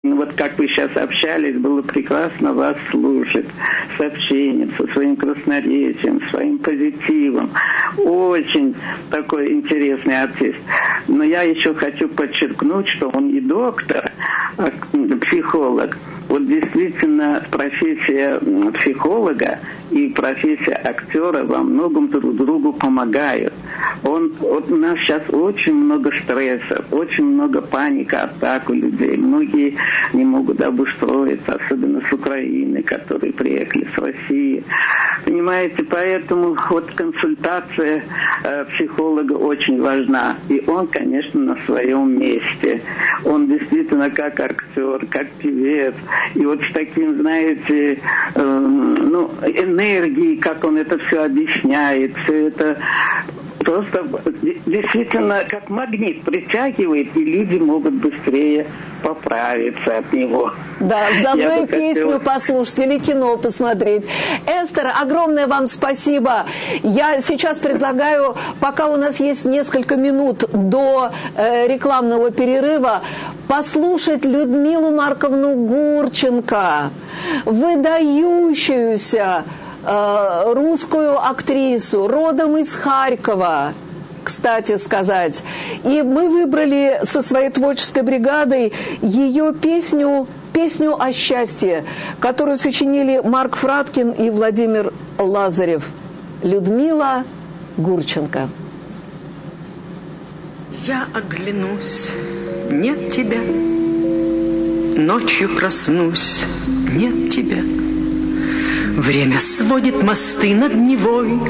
Вот как вы сейчас общались, было прекрасно вас слушать с общением, со своим красноречием, своим позитивом. Очень такой интересный артист. Но я еще хочу подчеркнуть, что он и доктор, психолог. Вот действительно профессия психолога и профессия актера во многом друг другу помогают. Вот у нас сейчас очень много стресса, очень много паники, атак у людей. Многие не могут обустроиться, особенно с Украины, которые приехали с России. Понимаете, поэтому вот консультация психолога очень важна. И он, конечно, на своем месте. Он действительно как актер, как певец. И вот с таким, знаете, энергией, как он это все объясняет, все это просто действительно как магнит притягивает, и люди могут быстрее поправиться от него. Да, заодно и песню послушать или кино посмотреть. Эстер, огромное вам спасибо. Я сейчас предлагаю, пока у нас есть несколько минут до рекламного перерыва, послушать Людмилу Марковну Гурченко, выдающуюся русскую актрису, родом из Харькова, кстати сказать. И мы выбрали со своей творческой бригадой ее песню о счастье, которую сочинили Марк Фраткин и Владимир Лазарев. Людмила Гурченко. Я оглянусь, нет тебя. Ночью проснусь, нет тебя. Время сводит мосты над Невой,